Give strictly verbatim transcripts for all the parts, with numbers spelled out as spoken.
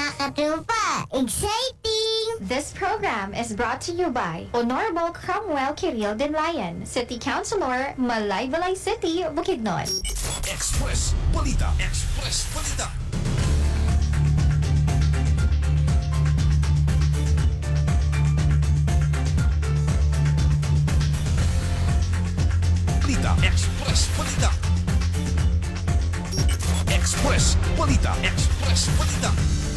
mga katrupa, exciting! This program is brought to you by Honorable Cromwell Kiril Denlayan, City Councilor, Malaybalay City, Bukidnon. Express Balita. Express Balita. Balita. Express Balita. Express Balita. Express Balita.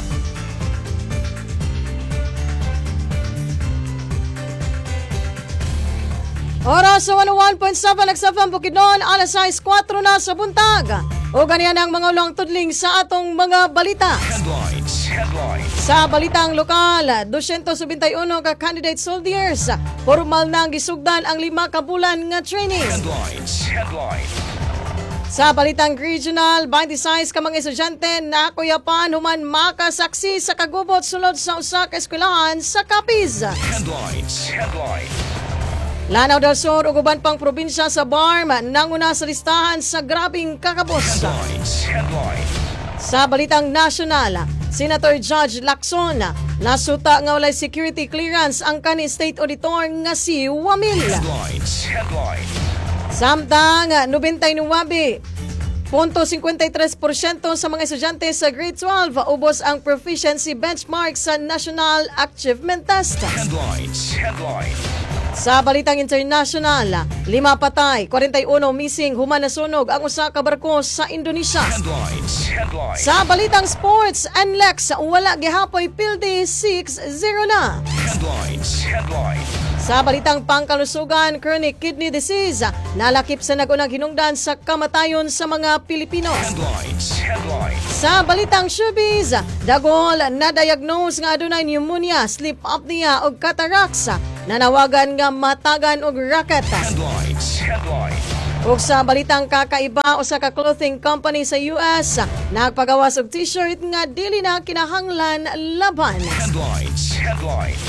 Oras sa one oh one point seven X F M Bukidnon, alas sais kwatro na sa buntag. O ganyan ang mga ulang tudling sa atong mga balita. Headlines. Headlines. Sa balitang lokal, two hundred seventy-one ka candidate soldiers. Formal nang gisugdan ang lima ka bulan nga training. Headlines. Headlines. Sa balitang regional, twenty-six ka mga estudyante na kuyapan human makasaksi sa kagubot sulod sa usa ka eskwelahan sa Capiz. Headlines. Headlines. Lanao del Sur ug uban pang probinsya sa Barm nanguna sa listahan sa grabing kakabos. Headlines. Headlines. Sa balitang nasyonal, Senator Judge Lacson nasuta nga walay security clearance ang kani state auditor nga si Wamil. Headlines. Headlines. Samtang ninety-nine punto fifty-three porsyento sa mga estudyante sa grade twelve ubos ang proficiency benchmark sa National Achievement Test. Headlines. Headlines. Sa balitang international, lima patay, forty-one missing human nasunog ang usa ka barko sa Indonesia. Headlines. Headlines. Sa balitang sports, N L E X wala gihapoy pildi six zero na. Headlines. Headlines. Sa balitang pangkalusugan, chronic kidney disease, nalakip sa nagunang hinungdan sa kamatayon sa mga Pilipino. Headlines. Headlines. Sa balitang showbiz, dagol na diagnose nga adunay pneumonia, sleep apnea ug cataracts, nanawagan nga matagan og racket. Headlines. Headlines. Ug sa balitang kakaiba, usa ka clothing company sa U S nagpagawas og t-shirt nga dili na kinahanglan laban. Headlines. Headlines.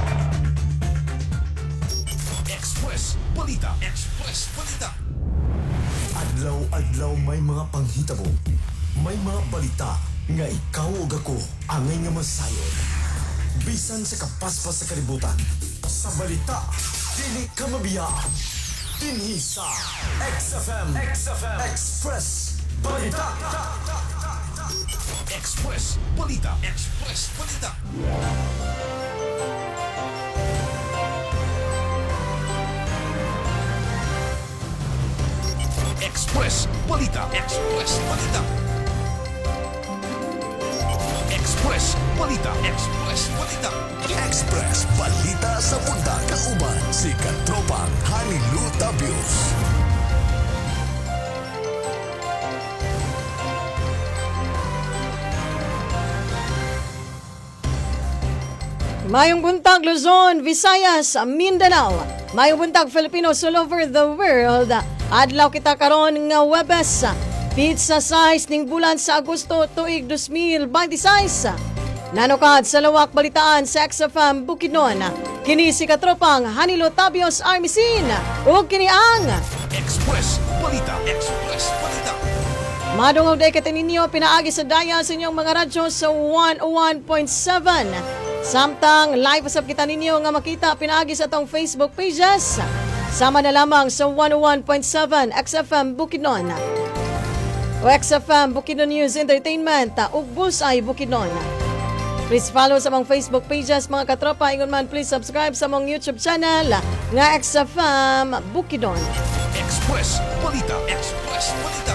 Express Balita. Express Balita. Adlaw-adlaw may mga panghitabo. May mga balita nga ikaw ug ako angay nga masayon. Bisan sa kapaspas sa kalibutan. Sa balita, dili ka mabiya. Dinhi sa X F M. X F M. Express Balita. Express Balita. Express Balita. Express Balita. Express Balita. Express Balita. Express Balita. Express Balita sa punta kauban si Katropang Hanilu Tabios. Mayong buntag Luzon, Visayas, Mindanao. Mayong buntag Filipinos all over the world. Adlaw kita karon nga Webes. Pizza size ning bulan sa Agosto tuig twenty twenty-six. Nanukad sa lawak balitaan sa X F M Bukidnon. Kini si Katropang Hanilo Tabios Armisin. Ug kini ang Express Balita. Express Balita. madungog day katin ninyo pinaagi sa daya sa inyong mga radyo sa one oh one point seven. Samtang live usap kita ninyo nga makita pinaagi sa atong Facebook pages. Sama na lamang sa one oh one point seven X F M Bukidnon. O X F M Bukidnon News Entertainment ug Bullseye Bukidnon. Please follow sa mga Facebook pages mga katropa. Ingon man please subscribe sa mga YouTube channel nga X F M Bukidnon. Express Balita. Express Balita.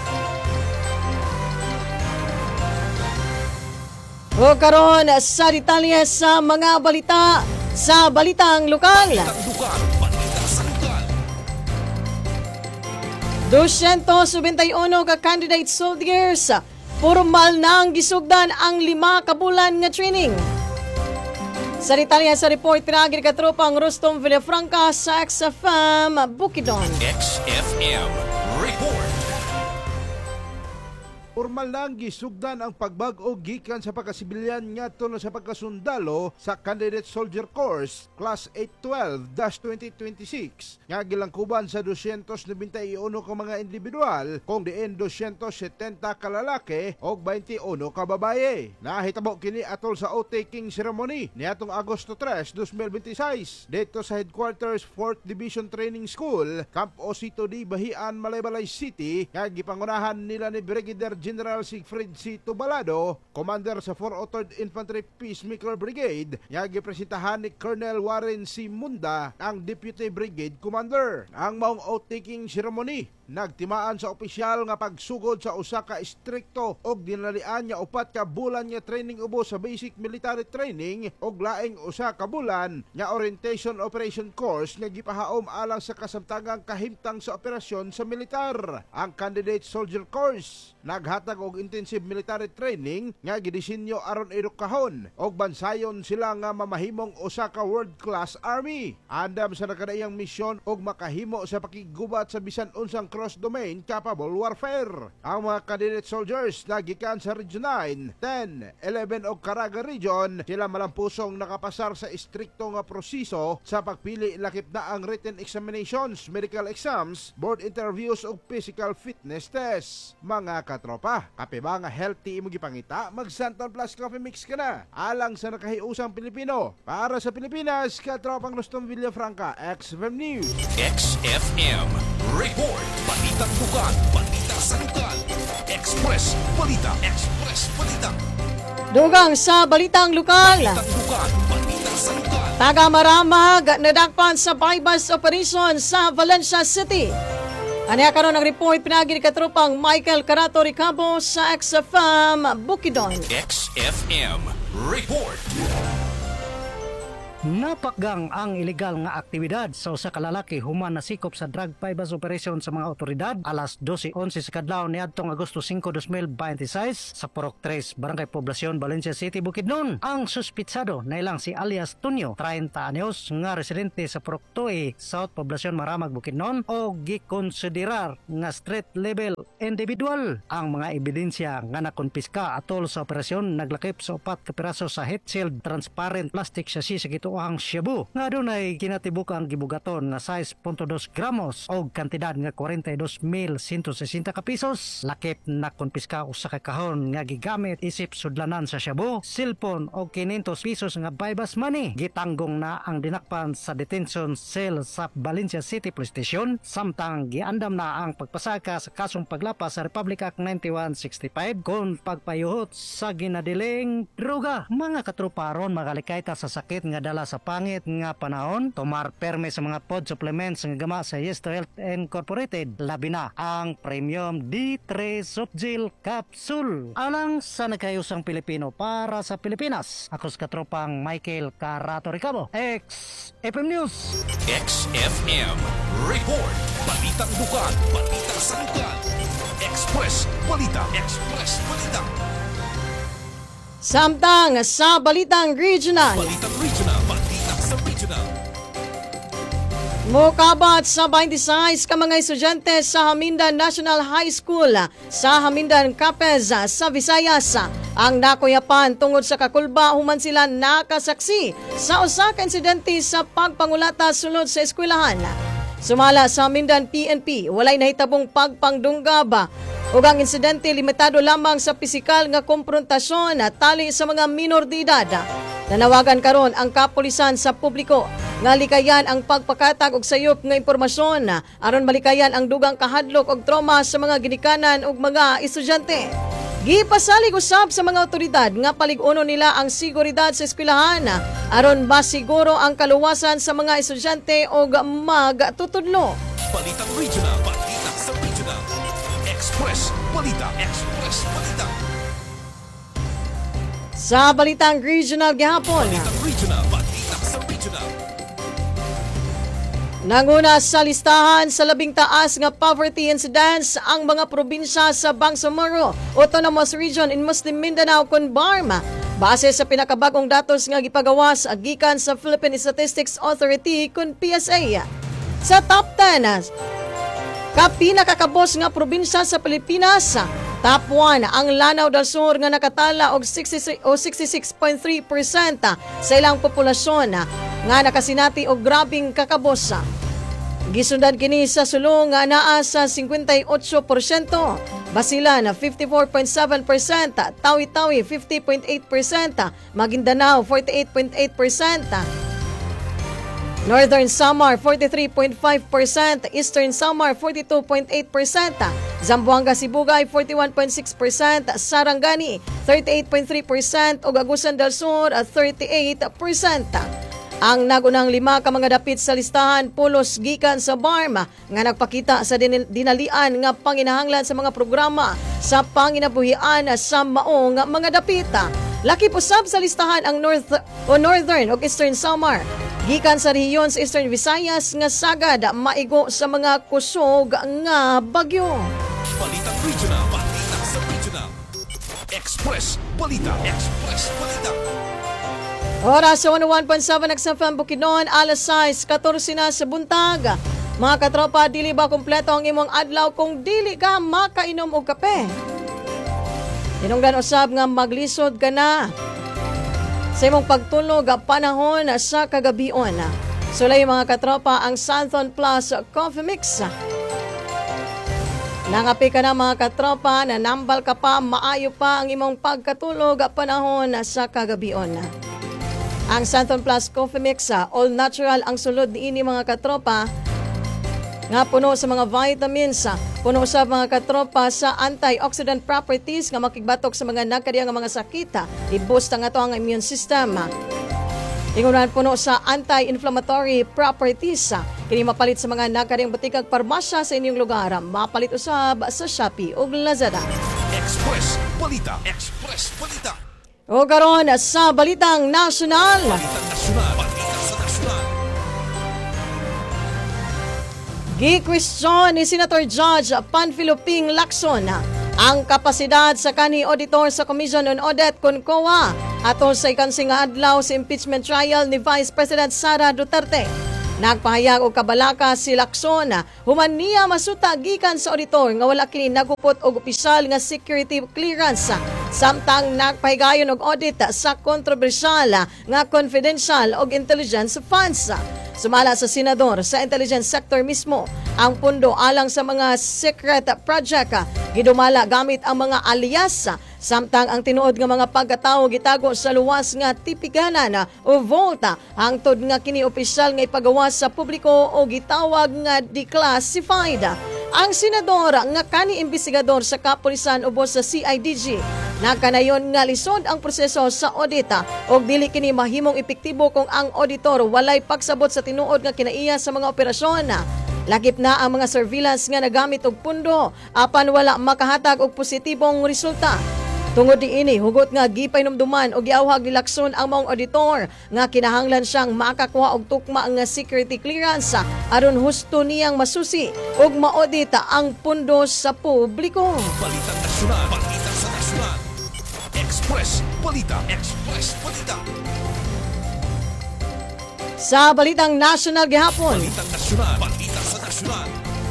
O karon sa detalye sa mga balita sa balitang lokal. Lugar. Balita sa lugar. two hundred seventy-one ka candidate soldiers. Formal nang gisugdan ang lima ka bulan nga training. Sa detalye sa report pinagi ka tropang Rostom Villafranca sa X F M Bukidnon. X F M Report. Formal nang gisugdan ang pagbag-o gikan sa pagkasibilyan ngadto sa pagkasundalo sa Candidate Soldier Course Class eight twelve twenty twenty-six nga gilangkuban sa two hundred ninety-one ka mga individual kung diin two hundred seventy ka lalaki og twenty-one ka babaye. Nahitabo kini atol sa oath-taking ceremony niadtong Agosto three, twenty twenty-six dito sa headquarters fourth Division Training School, Camp Osito D, Bahian, Malaybalay City nga gipangunahan nila ni Brigadier General Siegfried C. Tubalado, Commander sa four oh third Infantry Peacemaker Brigade, nga gipresentahan ni Colonel Warren C. Munda, ang Deputy Brigade Commander. Ang maong oath-taking ceremony nagtimaan sa opisyal nga pagsugod sa usa ka istrikto og dinalian nga upat ka bulan nga training ubos sa basic military training og laing usa ka bulan nga orientation operation course nga gipahaom alang sa kasamtangang kahimtang sa operasyon sa militar. Ang Candidate Soldier Course naghatag og intensive military training nga gidisenyo aron edukahon og bansayon sila nga mamahimong usa ka world-class army. Andam sa nakadaiyang misyon og makahimo sa pakigubat sa bisan unsang cross-domain capable warfare. Ang mga candidate soldiers na gikan sa Region nine, ten, eleven o Caraga Region, sila malampusong nakapasar sa istrikto nga proseso sa pagpili lakip na ang written examinations, medical exams, board interviews o physical fitness test. Mga katropa, kape ba nga healthy imo gipangita? Mag Santon Plus Coffee Mix ka na. Alang sa nakahiusang Pilipino. Para sa Pilipinas, katropang Rustom Villafranca, X F M News. X F M Report. Balitang Dugan, balita sa lugar. Express Balita, Express Balita. Dugang sa balitang lokal. Balitang Dugan, balita sa lugar. Taga Maramag nadakpan sa bypass operation sa Valencia City. Aniya karon ang report pinagi ni katropang Michael Carato Ricabo sa X F M Bukidnon. X F M Report. Napakgang ang ilegal nga aktibidad sa usa ka lalaki human nasikop sa drug bypass operation sa mga otoridad alas twelve eleven sa kadlaw niadtong Agosto five, twenty twenty-six sa Purok three, Barangay Poblacion, Valencia City, Bukidnon. Ang suspitsado na ilang si alias Tunyo, thirty anyos, nga residente sa Purok two A, South Poblacion, Maramag, Bukidnon o gikonsiderar nga street level individual. Ang mga ebidensya nga nakonpiska atol sa operasyon naglakip sa upat ka piraso sa heat shield transparent plastic chassis sa gito ang shabu nga dunay kinatibukang gibugaton nga size zero point two gramos o kantidad nga forty-two mil one hundred sixty ka pesos. Lakip na konpiska usa ka kahon nga gigamit isip sudlanan sa shabu, cellphone o five hundred pesos nga bypass money. Gitanggong na ang dinakpan sa detention cell sa Valencia City Police Station samtang giandam na ang pagpasaka sa kasong paglapas sa Republic Act ninety-one sixty-five kon pagpayuhot sa ginadiling droga. Mga katropa ron magalikayta sa sakit nga dala sa pangit nga panahon, tumar perme sa mga food supplements nga gama sa Yes to Health Incorporated, labi na ang Premium D three Soft Gel Capsule. Alang sa nagkayusang Pilipino para sa Pilipinas, ako sa katropang Michael Carato Ricabo, X F M News. X F M Report. Balitang Dugan, balita sa lugar. Express Balita, Express Balita. Samtang sa balitang regional. Balitang Regional, balita sa regional. Mokabat sa twenty-six ka mga estudyante sa Hamindan National High School sa Hamindan Capez sa Visayas ang nakuyapan tungod sa kakulba human sila nakasaksi sa usa ka insidente sa pagpangulata sulod sa eskwelahan. Sumala sa Hamindan P N P, walay nahitabong pagpangdunggab ug ang insidente limitado lamang sa pisikal nga komprontasyon at tali sa mga minor de edad. Nanawagan karon ang kapulisan sa publiko nga likayan ang pagpakatag og sayop nga impormasyon aron malikayan ang dugang kahadlok og trauma sa mga ginikanan ug mga estudyante. Gipasalig usab sa mga otoridad nga palig-uno nila ang seguridad sa eskwelahan aron masiguro ang kaluwasan sa mga estudyante ug magtutudlo. Balitang Regional, balita sa regional. Express Balita, Express Balita. Sa balitang regional gihapon, Balitang Regional, balita sa regional. nanguna sa listahan sa labing taas nga poverty incidence ang mga probinsya sa Bangsamoro, Autonomous Region in Muslim Mindanao kun B A R M. Base sa pinakabagong datos nga gipagawas gikan sa Philippine Statistics Authority kun P S A. Sa top ten, ka pinakakabos nga probinsya sa Pilipinas Top one, ang Lanao del Sur nga nakatala og sixty-six point three percent sa ilang populasyon nga nakasinati og grabing kakabos. Gisundan kini sa sulong nga naa sa fifty-eight percent, Basilan fifty-four point seven percent, Tawi-Tawi fifty point eight percent, Maguindanao forty-eight point eight percent, Northern Samar forty-three point five percent, Eastern Samar forty-two point eight percent, Zamboanga Sibugay forty-one point six percent, Sarangani thirty-eight point three percent ug Agusan del Sur thirty-eight percent. Ang nagunang lima ka mga dapit sa listahan pulos gikan sa B A R M nga nagpakita sa din- dinalian nga panginahanglan sa mga programa sa panginabuhian sa maong mga dapit. Laki usab sa listahan ang North o Northern ug Eastern Samar. Gikan sa rehiyon sa Eastern Visayas nga sagad maigo sa mga kusog nga bagyo. Balitang Regional, Balitang sa Regional. Express Balita, Express Balita. Oras sa one oh one point seven X F M Bukidnon, alas sais fourteen na sa buntag. Mga katropa, dili ba kumpleto ang imong adlaw kung dili ka makainom og kape? Hinungdan usab nga maglisod ka na sa imong pagtulog panahon sa kagabion. Sulay mga katropa ang Santhon Plus Coffee Mix. Nangapi ka na mga katropa, nanambal ka pa, maayo pa ang imong pagkatulog panahon sa kagabion. Ang Santhon Plus Coffee Mix, all natural ang sulod niini mga katropa, nga puno sa mga vitamins, puno sa mga katropa sa antioxidant properties nga makigbatok sa mga nagkadiyang mga sakit, i-boost ang ato ang immune system. Ingunan puno sa anti-inflammatory properties. Kini mapalit sa mga nagkadiyang batikag parmasya sa inyong lugar. Mapalit usab sa Shopee ug Lazada. Express Balita, Express Balita. O karon sa Balitang Nasyonal. Balitang Nasyonal, Balita sa Nasyonal. Gi-question ni Senator Judge Panfilo Ping Lacson ang kapasidad sa kanhi auditor sa Commission on Audit Concoa atol sa ikansing nga adlaw sa impeachment trial ni Vice President Sara Duterte. Nagpahayag og kabalaka si Lacson human niya masuta gikan sa auditor nga wala kini nagupot og opisyal nga security clearance samtang nagpahigayon og audit sa kontrobersyal nga confidential og intelligence funds. Sumala sa senador sa intelligence sector mismo ang pundo alang sa mga secret project gidumala gamit ang mga alias samtang ang tinuod nga mga pagkatawo gitago sa luwas nga tipiganan o volta hangtod nga kini opisyal nga ipagawas sa publiko o gitawag nga declassified. Ang senador nga kani investigador sa kapulisan ubos sa C I D G nagkanayon nga lisod ang proseso sa audita og dili kini mahimong epektibo kung ang auditor walay pagsabot sa tinuod nga kinaiya sa mga operasyon. Lagip na ang mga surveillance nga nagamit og pundo apan wala makahatag og positibong resulta. Tungod diini, hugot nga gipainomduman og giawhag ni Lacson ang maong auditor nga kinahanglan siyang makakuha og tukma nga security clearance aron husto niyang masusi ug maodita ang pundo sa publiko. Balitang Nasyonal, Balita sa Nasyonal. Express Balita, Express Balita. Sa Balitang Nasyonal gihapon, Balitang Nasyonal, Balita sa Nasyonal.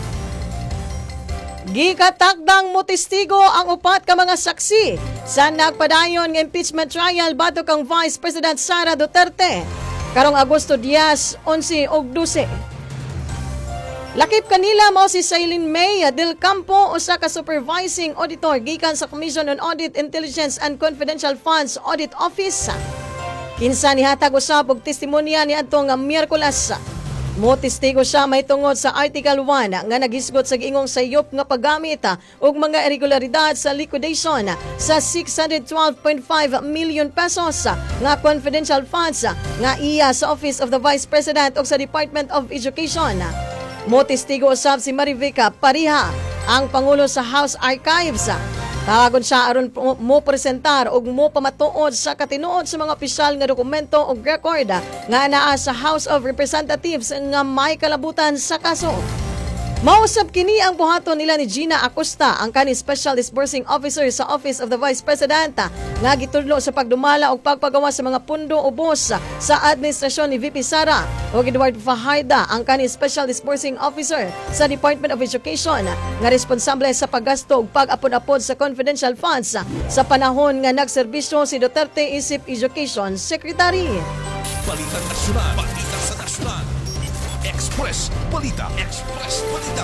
gikatakdang motistigo ang upat ka mga saksi sa nagpadayon nga impeachment trial batok kang Vice President Sara Duterte karong Agosto Diaz, eleven ug twelve. Lakip kanila mao si Sailin May del Campo usa ka supervising auditor gikan sa Commission on Audit, Intelligence and Confidential Funds Audit Office. Kinsa nihatag usab og testimonya niadto nga Miyerkules. Mo testigo siya may tungod sa Article one nga nagisgot sa giingong sayop nga paggamit og mga irregularidad sa liquidation sa six hundred twelve point five million pesos nga confidential funds nga iya sa Office of the Vice President ug sa Department of Education. Mo testigo usab si Marivica Pariha, ang pangulo sa House Archives. Tawagon siya aron mo presentar og mo pamatuod sa katinuod sa mga opisyal nga dokumento og record nga naa sa House of Representatives nga may kalabutan sa kaso. Mausap kini ang buhaton nila ni Gina Acosta, ang kani Special Disbursing Officer sa Office of the Vice President, nga gitudlo sa pagdumala o pagpagawa sa mga pundo ubos sa administrasyon ni V P Sara, o Edward Fajarda, ang kani Special Disbursing Officer sa Department of Education, nga responsable sa paggasto ug pag-apod-apod sa confidential funds sa panahon nga nagserbisyo si Duterte isip Education Secretary. Balitang nasyonal, balita sa nasyonal. Express Balita, Express Balita.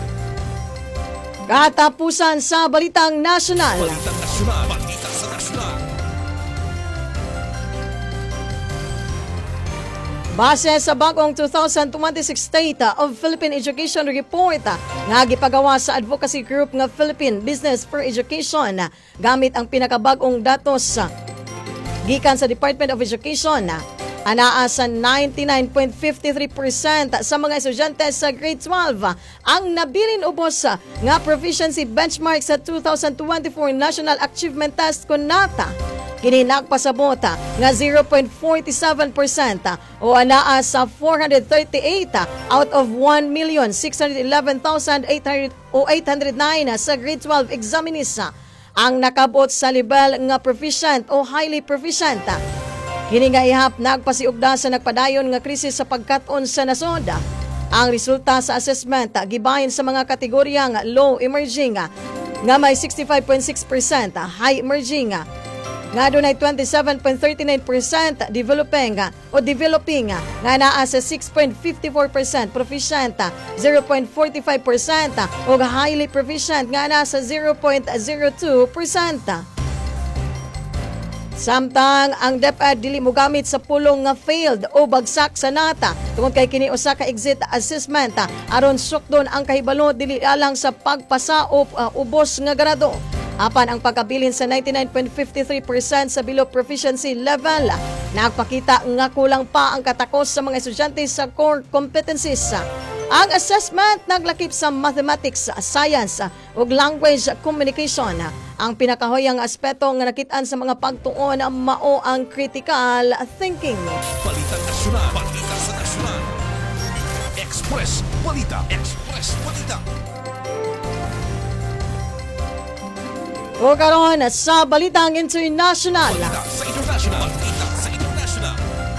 Katapusan sa Balitang Nasyonal. Balitang nasyonal, balita sa nasyonal. Base sa bagong two thousand twenty-six State of Philippine Education Report nga gipagawa sa advocacy group nga Philippine Business for Education, gamit ang pinakabagong datos gikan sa Department of Education, anaa sa ninety-nine point five three percent sa mga estudyante sa grade twelve ang nabilin ubos nga proficiency benchmark sa two thousand twenty-four National Achievement Test kunata. Kini nagpasabot nga zero point four seven percent o anaa sa four hundred thirty-eight out of one million six hundred eleven thousand eight hundred nine sa grade twelve examinees ang nakabot sa level nga proficient o highly proficient. Kini nga ihap nagpasiugda sa nagpadayon nga krisis sa pagkat-on sa nasod. Ang resulta sa assessment gibahin sa mga kategoryang low emerging nga may sixty-five point six percent, high emerging nga dunay twenty-seven point three nine percent, developing o developing nga naa sa six point five four percent, proficient zero point four five percent o highly proficient nga naa sa zero point zero two percent. Samtang ang DepEd dili mo gamit sa pulong nga failed o bagsak sa nata tungod kay kini usa ka exit assessment aron sukdon ang kahibalo dili alang sa pagpasa o uh, ubos nga grado. Apan ang pagkabilin sa ninety-nine point five three percent sa below proficiency level, nagpakita nga kulang pa ang katakos sa mga estudyante sa core competencies. Ang assessment naglakip sa mathematics, science ug language communication. Ang pinakahoyang aspeto nga nakitaan sa mga pagtuon mao ang critical thinking. Balitang nasyonal, balita sa nasyonal. Express Balita, Express Balita. O karon sa Balitang International. Balita sa international, balita sa international.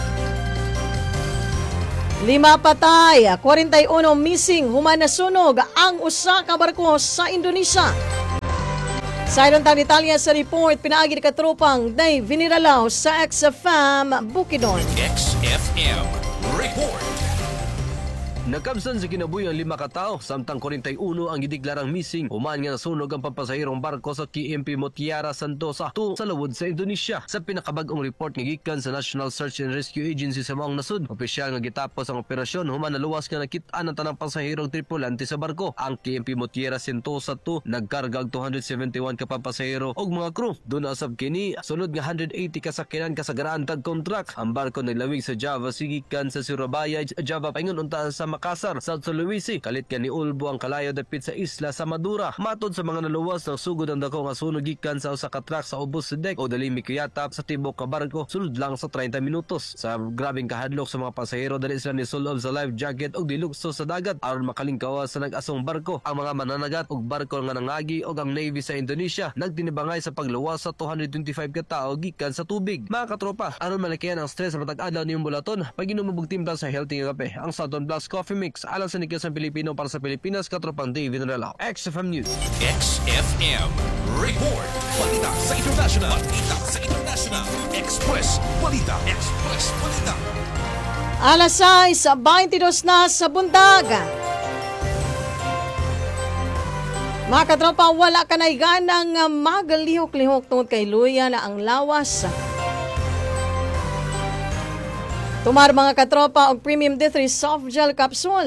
Lima patay, forty-one missing human nasunog ang usa ka barko sa Indonesia. Sa ilontang detalye sa report, pinaagi ni katropang Dave Viniralaw sa X F M Bukidnon. X F M Report. Nagkamsan sa kinabuhi ang lima katao, samtang forty-one ang gideklarang missing. Human nga nasunog ang pampasahirong barko sa K M P Mutiara Santosa to sa lawod sa Indonesia. Sa pinakabag-ong report nga gikan sa National Search and Rescue Agency sa maong nasud, opisyal nga gitapos ang operasyon, human naluwas nga nakit-an ang tanang pasahirong tripulante sa barko. Ang K M P Mutiara Santosa to nagkarga og two hundred seventy-one ka pampasahiro og mga crew. Doon asab kini sunod nga one hundred eighty kasakyanan kasagaraan tag contract. Ang barko naglawig sa Java sigikan sa Surabaya, Java paingon unta sa Makassar, South Sulawesi. Kalit ka ni Ulbo ang kalayo dapit sa isla sa Madura. Matod sa mga naluwas ng sugod ang dako nga sunog gikan sa usa ka truck sa ubos sa deck o dali mikuyatap sa tibok ka barko sulod lang sa thirty minutos. Sa grabing kahadlok sa mga pasahero dali sila ni sulob sa life jacket og dilukso sa dagat aron makalingkawas sa nag-asong barko. Ang mga mananagat og barko nga nangagi og ang Navy sa Indonesia nagtinibangay sa pagluwas sa two hundred twenty-five ka tawo gikan sa tubig. Mga katropa, aron malakihan ang stress sa matag adlaw niyong bulaton, pag-inom og timpla sa healthy nga kape, ang Southern Blast Coffee Mix alang sa nikil sa Pilipino para sa Pilipinas, katropang David Nalao. X F M News. X F M Report. Balita sa international, balita sa international. Express Balita, Express Balita. Alas sais, twenty-two na sa bundag. Mga katropa, wala ka na'y ganang magalihok-lihok tungod kay luya na ang lawas. Tumar mga katropa og Premium D three Soft Gel Capsule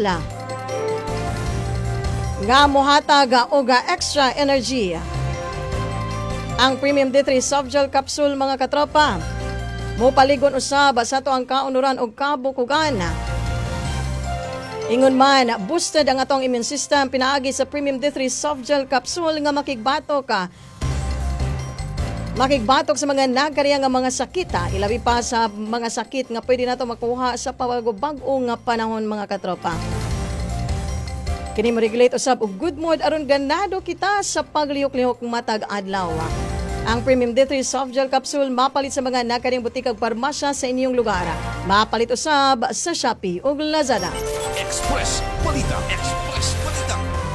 nga mohatag og extra energy. Ang Premium D three Soft Gel Capsule mga katropa mopaligon usab sa to ang kaunuran og kabukugan. Ingon man boosted ang atong immune system pinaagi sa Premium D three Soft Gel Capsule nga makigbatok ka Makigbatok sa mga nagkariya nga mga sakit, ha? Ilabi pa sa mga sakit nga pwede nato makuha sa pabagong-bagong nga panahon mga katropa. Kini mo regulate usab og good mood aron ganado kita sa paglihok-lihok matag adlaw. Ang Premium D three Soft Gel Capsule mapalit sa mga nakaring butikag parmasya sa inyong lugar. Mapalit usab sa Shopee ug Lazada. Express Balita. Express Balita.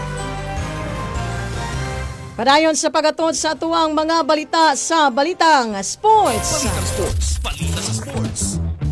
Padayon sa pagatod sa atuang mga balita sa Balitang Sports. Balitang Sports. Balita sa Sports.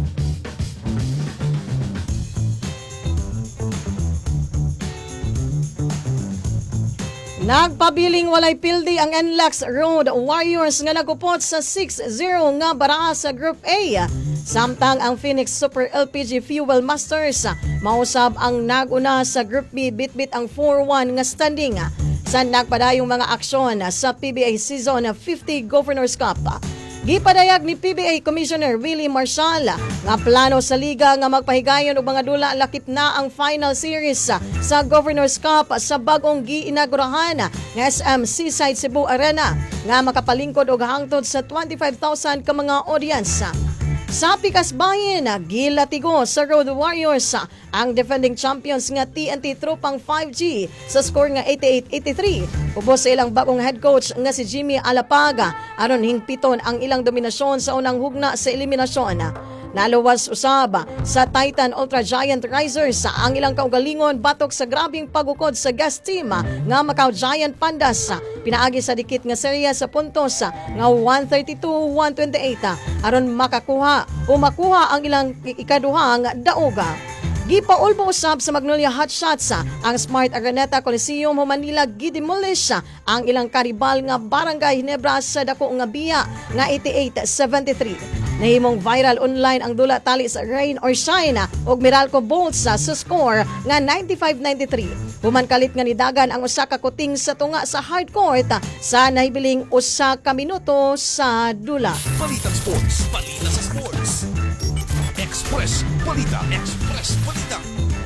Nagpabiling walay pildi ang N L A X Road Warriors nga nagupot sa six zero nga bara sa Group A. Samtang ang Phoenix Super L P G Fuel Masters mausab ang naguna sa Group B bitbit ang four one nga standing. Sa nagpadayong mga aksyon sa P B A Season fifty Governors Cup. Gipadayag ni P B A Commissioner Willie Marshall nga plano sa liga nga magpahigayon og mga dula lakip na ang final series sa Governors Cup sa bagong giinagurahan nga S M Seaside Cebu Arena nga makapalingkod og hangtod sa twenty-five thousand ka mga audience. Sa Pikas Bayan, gilatigo sa Road Warriors ang defending champions nga T N T Tropang five G sa score nga eighty-eight eighty-three. Ubos sa ilang bagong head coach nga si Jimmy Alapaga aron hingpiton ang ilang dominasyon sa unang hugna sa eliminasyon. Naluwas usab sa Titan Ultra Giant Risers ang ilang kaugalingon batok sa grabing pagukod sa guest team nga Macau Giant Pandas. Pinaagi sa dikit nga serya sa puntos nga one thirty-two one twenty-eight aron makakuha o makuha ang ilang ikaduhang daoga. Gipaulbo usab sa Magnolia Hotshots ang Smart Araneta Coliseum ho Manila gidemolish ang ilang karibal nga Barangay Hinebra sa dako nga biya nga eighty-eight seventy-three. Nahimong viral online ang dula tali sa Rain or Shine og Meralco Bolts sa score nga ninety-five ninety-three. Human kalit nga nidagan ang usa ka kuting sa tunga sa hardcourt sa nahibiling usa ka minuto sa dula. Balitang Sports. Balita sa Sports. Express Balita. Express Balita.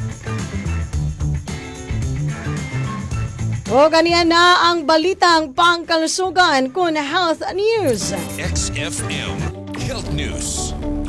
O ganyan na ang balitang pangkalusugan kun Health News. X F M Health News.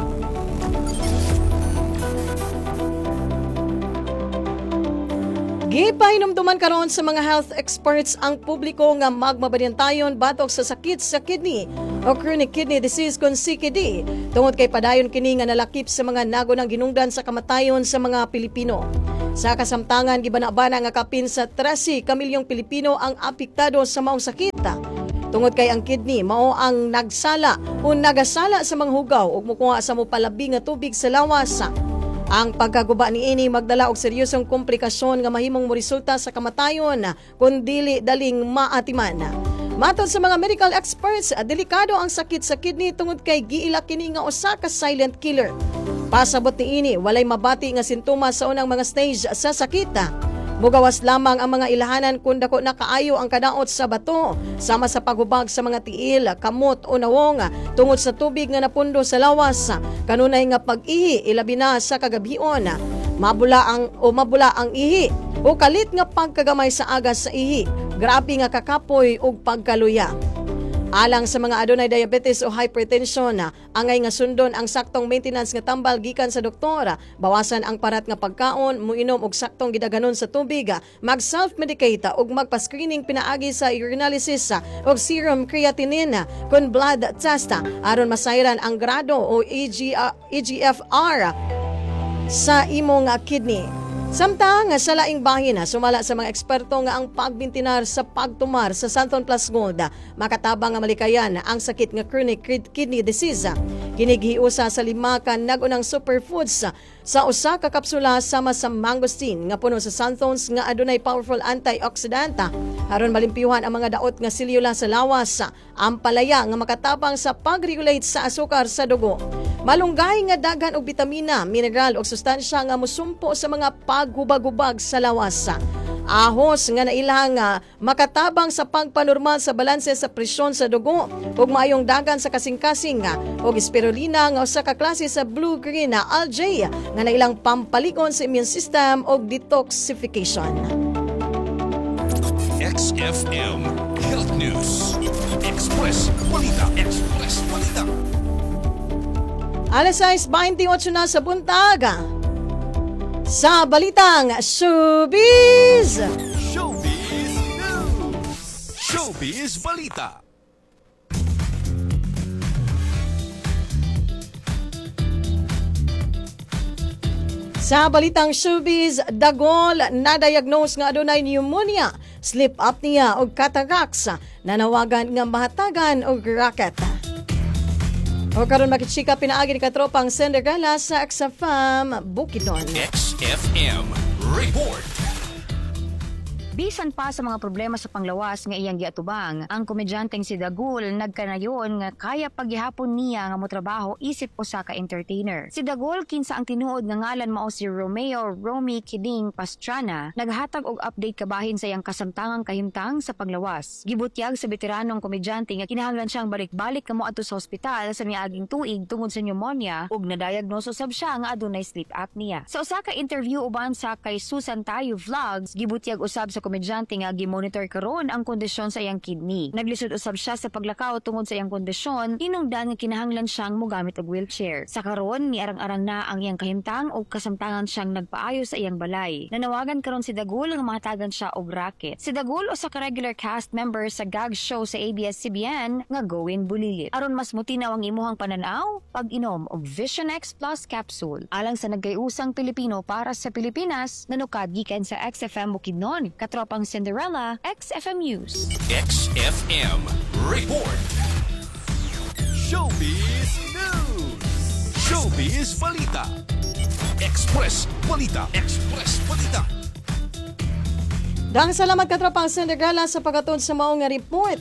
Gipahinumduman karon sa mga health experts ang publiko nga magmabantayon batok sa sakit sa kidney o chronic kidney disease kun C K D tungod kay padayon kini nga nalakip sa mga nagunang ginungdan sa kamatayon sa mga Pilipino. Sa kasamtangan gibanabana nga kapin sa thirteen ka milyong Pilipino ang apektado sa maong sakit. Tungod kay ang kidney mao ang nagsala o nagasala sa mga hugaw ug mukuha sa mopalabi nga tubig sa lawas. Ang pagkaguba niini magdala og seryosong komplikasyon nga mahimong moresulta sa kamatayon kun dili daling maatiman. Matod sa mga medical experts, delikado ang sakit sa kidney tungod kay giila kini nga usa ka silent killer. Pasabot niini walay mabati nga sintomas sa unang mga stage sa sakit. Mugawas lamang ang mga ilahanan kung dako na kaayo ang kadaot sa bato sama sa paghubag sa mga tiil, kamot o nawong tungod sa tubig nga napundo sa lawas. Kanunay nga pag-ihi ilabi na sa kagabion. Mabula ang o mabula ang ihi o kalit nga pagkagamay sa agas sa ihi. Grabe nga kakapoy ug pagkaluya. Alang sa mga adunay diabetes o hypertension, angay nga sundon ang saktong maintenance nga tambal gikan sa doktor, bawasan ang parat nga pagkaon, muinom og saktong gidaganon sa tubig, mag-self-medicate ug magpa-screening pinaagi sa urinalysis ug serum creatinine kun blood test aron masayran ang grado o E G F R sa imong kidney. Samtang sa laing bahin, sumala sa mga eksperto nga ang pagbintinar sa pagtumar sa Santon Plus Gold makatabang nga malikayan ang sakit nga chronic kidney disease. Kinighiusa sa lima ka nagunang superfoods sa usa ka kapsula sama sa mangosteen nga puno sa xanthones nga adunay powerful antioxidant aron malimpyuhan ang mga daot nga selula sa lawas. Ang palaya nga makatabang sa pag-regulate sa asukar sa dugo. Malunggay nga daghan og bitamina, mineral ug sustansya nga musumpo sa mga paghubag-hubag sa lawas. Ahos nga nailang makatabang sa pagpanormal sa balanse sa presyon sa dugo ug maayong dagan sa kasing-kasing ug spirulina nga usa ka klase sa blue-green algae nga nailang pampaligon sa immune system ug detoxification. X F M Health News. Express Balita. Express Balita. alas sais twenty-eight na sa buntag. Sa balitang showbiz, Showbiz News! Showbiz Balita! Sa balitang showbiz, dagol na diagnose nga adunay pneumonia, sleep apnea o cataracts, nanawagan nga mahatagan og racket. O karon makitsika pinaagi ni katropang Cinderella sa X F M Bukidnon. X F M Report! Bisan pa sa mga problema sa panglawas nga iyang giatubang, ang komedyanteng si Dagul nagkanayon nga kaya paghihapon niya nga motrabaho isip usa ka entertainer. Si Dagul kinsa ang tinuod nga ngalan mao si Romeo Romy Kiding Pastrana, naghatag og update kabahin sa iyang kasamtangang kahimtang sa panglawas. Gibutyag sa veteranong komedyante nga kinahanglan siyang balik-balik kamo adto sa ospital sa miaging tuig tungod sa pneumonia ug na-diagnose usab siya nga adunay sleep apnea. Sa usa ka interview uban sa kay Susan Tayo Vlogs, gibutyag usab sa komedyante nga gi-monitor karon ang kondisyon sa iyang kidney. Naglisod usab siya sa paglakaw tungod sa iyang kondisyon, hinungdan nga kinahanglan siyang mogamit og wheelchair. Sa karon ni arang-arang na ang iyang kahimtang ug kasamtangan siyang nagpaayo sa iyang balay. Nanawagan karon si Dagul nga mahatagan siya og racket. Si Dagul usa ka regular cast member sa gag show sa A B S C B N nga Gowin Bulilit. Aron mas mutinaw ang imuhang pananaw, pag-inom og Vision X Plus capsule. Alang sa nagkayusang Pilipino para sa Pilipinas, nanukad gikan sa X F M Bukidnon. Tropang Cinderella, X F M News. X F M Report! Showbiz News! Showbiz Balita! Express Balita! Express Balita! Dahil salamat katropang Cinderella sa pagkatun sa maong nga report.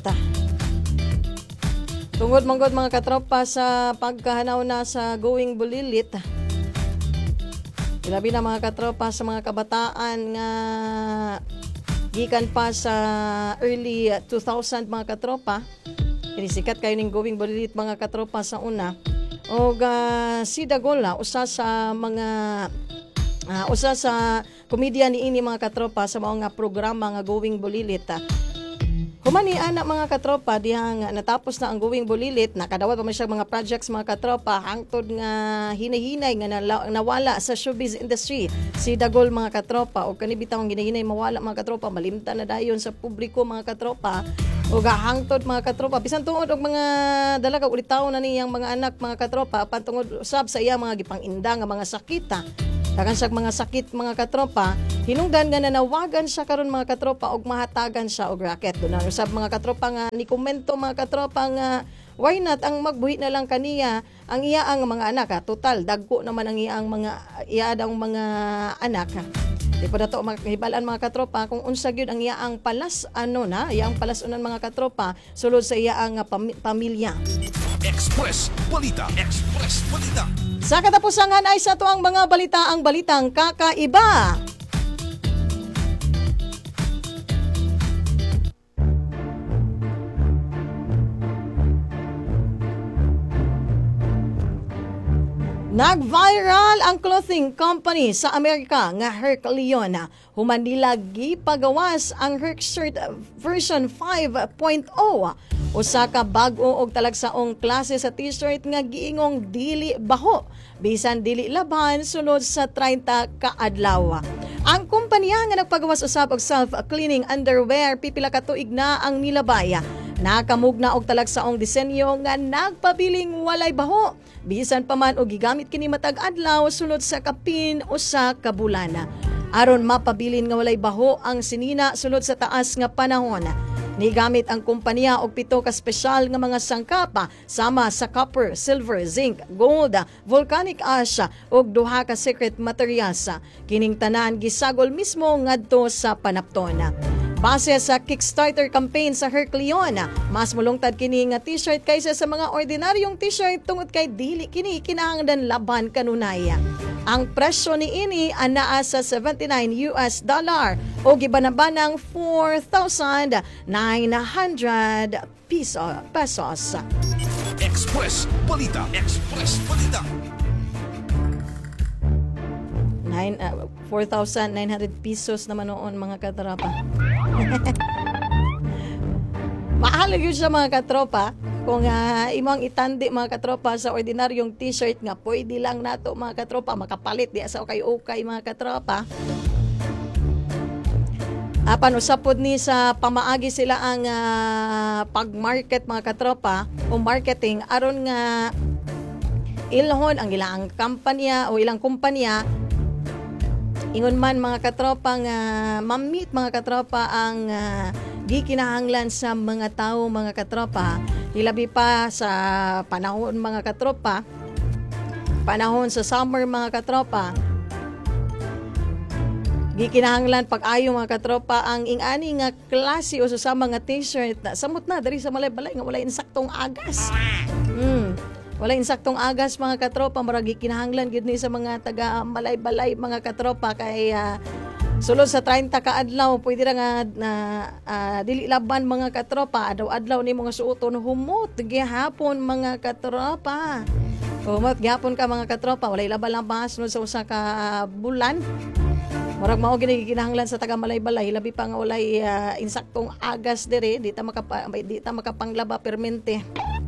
Tungod manggod mga katropa sa pagkahanaw na sa Going Bulilit. Ilabi na mga katropa sa mga kabataan nga gikan pa sa early two thousand mga katropa. Sikat kayo ning Going Bulilit mga katropa sa una. O uh, si Dagola, usa sa mga uh, usa sa komedya ni ini mga katropa sa mga nga programa nga Going Bulilit. Humani anak mga katropa dihang natapos na ang Going Bulilit, nakadawat pa man siya mga projects mga katropa hangtod nga hinay-hinay nga nala, nawala sa showbiz industry. Si Dagol mga katropa o kanibitang hinahinay mawala mga katropa, malimta na dayon sa publiko mga katropa o gahangtod mga katropa. Bisan tungod og mga dalaga ulit taon na niyang mga anak mga katropa pantungod usab sa iya mga gipanginda nga mga sakita. Dagan siya mga sakit mga katropa, hinungdan nga nanawagan siya karon mga katropa og mahatagan siya og racket. Doon na usab mga katropa nga ni komento mga katropa nga why not ang magbuhi na lang kaniya ang iya ang mga anak ha? Total dagko naman ang iya ang mga iya ang mga anak ha? Di pa dato maghibalan mga katropa kung unsa gyud ang iya ang palas ano na iya ang palas unan mga katropa sulod sa iya ang pam- pamilya. Express Balita! Express Balita! Sa katapusan ay sa tuang mga balita ang balitang kakaiba. Nag-viral ang clothing company sa Amerika nga Hercleon. Human nila gipagawas ang Herc shirt version five point oh. Usa ka bag-o og talagsaong klase sa t-shirt nga giingong dili baho, bisan dili laban sulod sa thirty ka adlaw. Ang kumpanya nga nagpagawas usab og self-cleaning underwear pipila ka tuig na ang nilabay. Nakamugna og talagsaong disenyo nga nagpabiling walay baho, bisan pa man og gigamit kini matag adlaw sulod sa kapin usa ka bulan. Aron mapabilin nga walay baho ang sinina sulod sa taas nga panahon. Nigamit ang kumpanya og pito ka spesyal nga mga sangkapa sama sa copper, silver, zinc, gold, volcanic ash ug duha ka secret materials. Kining tanan gisagol mismo ngadto sa panapton. Base sa Kickstarter campaign sa Hercleon, mas mulungtad kini nga t-shirt kaysa sa mga ordinaryong t-shirt tungod kay dili kini kinahanglan laban kanunay. Ang presyo ni ini anaa sa seventy-nine U S dollar o gibanabanang four thousand nine hundred piso, pesos. Express Balita! Express Balita! Uh, four thousand nine hundred pesos naman noon mga katropa. Mahal yun siya mga katropa. Kung uh, imong itandi mga katropa sa ordinaryong t-shirt nga pwede lang nato mga katropa makapalit di sa ukay-ukay mga katropa. Apan usapod ni sa pamaagi sila ang uh, pag-market mga katropa o marketing aron nga ilhon ang ilang kampanya o ilang kumpanya ingon man mga katropa nga mamit mga katropa ang uh, gikinahanglan sa mga tao mga katropa. Ilabi pa sa panahon mga katropa, panahon sa summer mga katropa, gikinahanglan pag-ayo mga katropa ang ingani nga klase o sa mga t-shirt na samot na dari sa malay-balay nga wala insaktong agas. Hmm. Wala insaktong agas mga katropa, marag gikinahanglan gid ni sa mga taga malay-balay mga katropa kay uh, sulod sa thirty ka adlaw pwede ra nga na uh, dili laban mga katropa adlaw-adlaw ni mga suoton humot gihapon mga katropa. Humot gihapon ka mga katropa walay laban-labas no sa usa ka uh, bulan. Murag mao gini kinahanglan sa taga malay-balay labi pa nga walay uh, insaktong agas dire di ta makapa di ta makapanglaba permente.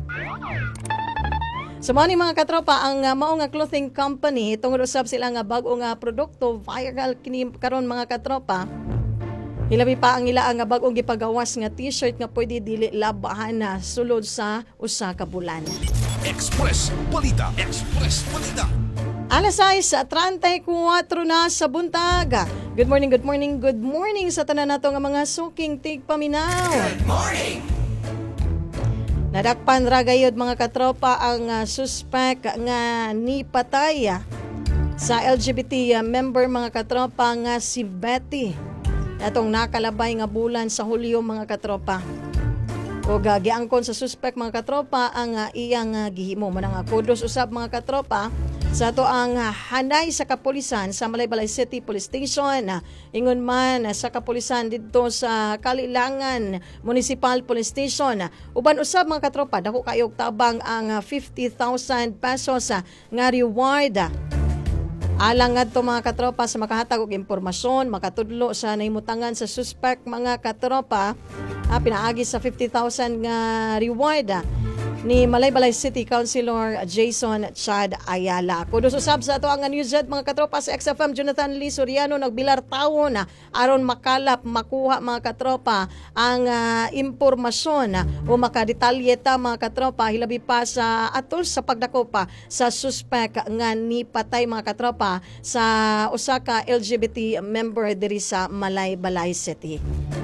So mo ni mga katropa ang uh, mao nga clothing company tungod usab sila nga bag-o nga produkto viral kini karon mga katropa. Hilabi pa ang ila nga bag-ong gipagawas nga t-shirt nga pwede dili labahan na sulod sa usa ka bulan. Express Balita. Express Balita. Alas sais sa thirty-four na sa buntag. Good morning, good morning, good morning sa tanan nato nga mga suking tigpaminaw. Good morning. Nadakpan ra gayud mga katropa ang uh, suspect nga ni patay sa L G B T uh, member mga katropa nga si Betty. Atong nakalabay nga bulan sa Hulyo mga katropa. O giangkon sa suspect mga katropa ang uh, iyang uh, gihimo man nga kudos usab mga katropa sa to ang uh, hanay sa kapulisan sa Malaybalay City Police Station. Uh, ingon man uh, sa kapulisan didto sa Kalilangan Municipal Police Station. Uh, uban usab mga katropa dako kayog tabang ang uh, fifty thousand pesos uh, nga reward. Uh, alang ngadto mga katropa sa makahatag og impormasyon makatudlo sa nahimutangan sa suspect mga katropa. Ah, pinaagi sa fifty thousand nga reward ah, ni Malaybalay City Councilor Jason Chad Ayala. Kudos usab sa ato ang News Z mga katropa sa X F M Jonathan Lee Soriano nagbilar tawon na aron makalap makuha mga katropa ang uh, impormasyon uh, o makadetalye ta mga katropa hilabi pa sa atol sa pagdako pa sa suspect nga ni patay mga katropa sa usa ka L G B T member diri sa Malaybalay City.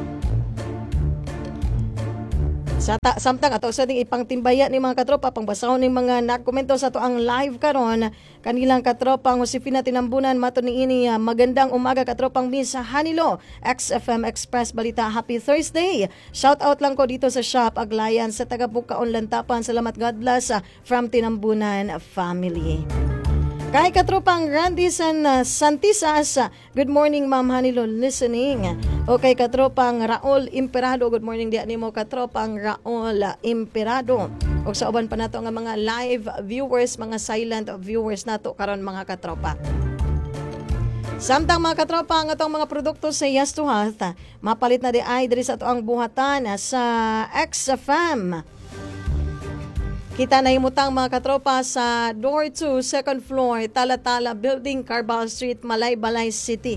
Sa ta- samtang ato sa ding ipangtimbaya ni mga katropa pangbasahon ning mga nagkomento sa to ang live karon kanilang katropa ang Josefina Tinambunan mato niini uh, magandang umaga katropang Miss Hanilo X F M Express Balita happy Thursday. Shout out lang ko dito sa shop Aglayan sa taga Bukaon Lantapan. Salamat God bless uh, from Tinambunan family. Kay katropang Randy San uh, Santisas, uh, good morning Ma'am Hanilo listening. Okay katropang Raul Imperado, good morning di nimo katropang Raul uh, Imperado. O sa uban pa nato nga mga live viewers, mga silent viewers nato karon mga katropa. Samtang mga katropa ang atong mga produkto sa Yes to Health, uh, mapalit na di ay diri sa ato ang buhatan uh, sa X F M. Kita na himutang mga katropa sa door two, second floor, Talatala Building, Carbal Street, Malaybalay City.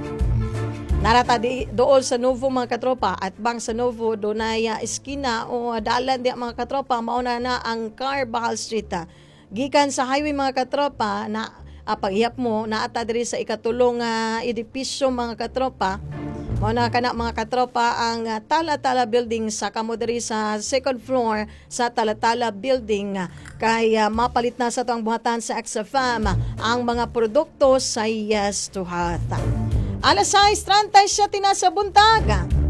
Narata di, dool sa Novo mga katropa at bang sa Novo donaya eskina o dalan di mga katropa mauna na ang Carbal Street. Gikan sa highway mga katropa na uh, paghihap mo naata diri sa ikatulong uh, edipisyo mga katropa. Muna ka na mga katropa ang uh, Talatala Building sa kamoderi sa second floor sa Talatala Building. Kay uh, mapalit na sa tuang buhatan sa X F M ang mga produkto sa Yes to Health. Alas sais thirty na sa buntag.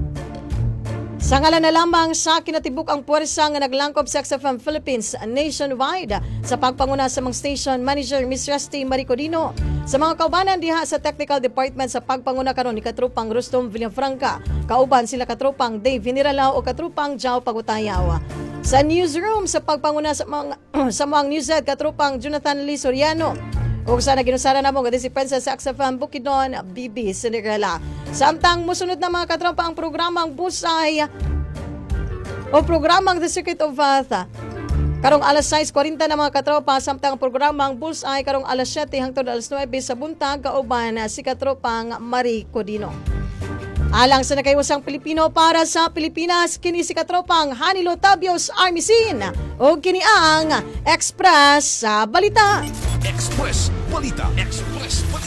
Sa ngalan na lamang sa kinatibuk ang puwersa nga naglangkob sa X F M Philippines nationwide sa pagpanguna sa mga station manager Miss Rusty Maricodino. Sa mga kaubanan diha sa technical department sa pagpanguna karon ni katrupang Rustom Villafranca, kauban sila katrupang Dave Viniralao o katrupang Jao Pagutayaw. Sa newsroom sa pagpanguna sa mga sa mga News Z katrupang Jonathan Lee Soriano. O sa naginusara na mo nga disipensa sa X F M Bukidnon, B B Cinderella. Samtang musunod na mga katropa ang programang Busay o programang The Circuit of Health Karong alas sais forty na mga katropa, samtang programang Bullseye karong alas siyete hangtod alas nuwebe sa buntag kauban si katropang Marie Codino. Alang sa nakayusang Pilipino para sa Pilipinas, kini si katropang Hanilo Tabios Armisin o kini ang Express sa Balita. Express Balita. Express Balita.